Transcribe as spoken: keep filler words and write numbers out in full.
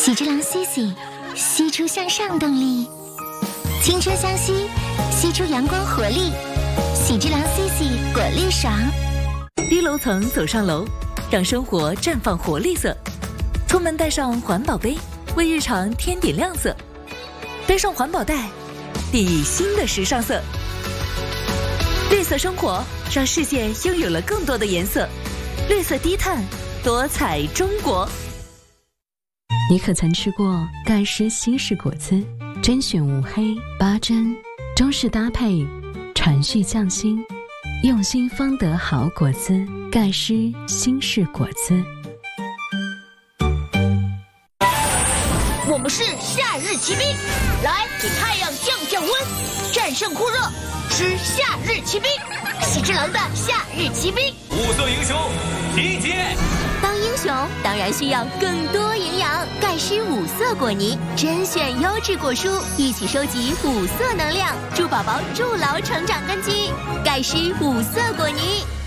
喜之郎 C C， 吸出向上动力，青春相吸，吸出阳光活力。喜之郎 C C 果粒爽。 低楼层走上楼，让生活绽放活力色。出门带上环保杯，为日常添点亮色。背上环保袋，递以新的时尚色。绿色生活，让世界拥有了更多的颜色。绿色低碳，多彩中国。 你可曾吃过盖诗新式果汁？甄选五黑八珍，中式搭配，传续匠心，用心方得好果汁。盖诗新式果汁。 我们是夏日骑兵，来给太阳降降温，战胜酷热，吃夏日骑兵。喜之郎的夏日骑兵， 五色英雄集结。 当英雄当然需要更多营养，盖诗五色果泥，甄选优质果蔬，一起收集五色能量，助宝宝筑牢成长根基。盖诗五色果泥。